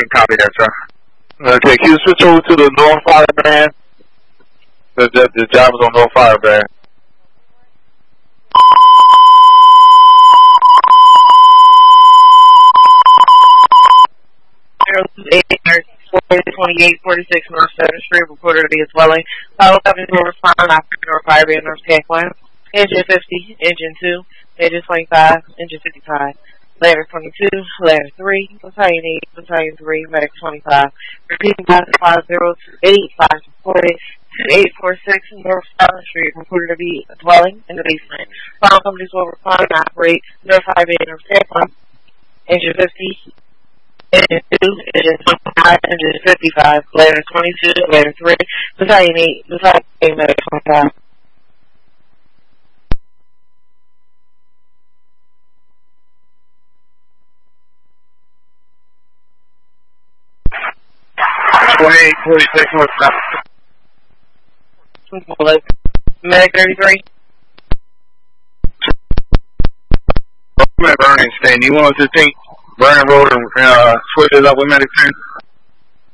Copy that, sir. Okay, can you switch over to the North Fire Band? The job is on North Fire Band. North 7th Street, reported to be a dwelling. Follow up is North Fire, North Fire Band, North Tech 1. Engine 50, Engine 2, Engine 25, Engine 55. Ladder 22, Ladder 3, Battalion 8, Battalion 3, Medic 25. Repeating back to 5028, 540, 2846 North 7th Street, reported to be a dwelling in the basement. File companies will respond and operate North 5 North Tech 1, Engine 50, Engine 2, Engine 25, Engine 55, Ladder 22, Ladder 3, Battalion 8, Battalion 8, Medic 25. Medic 33. I'm at Vernon State. You want to take Vernon Road and switch it up with Medic 10?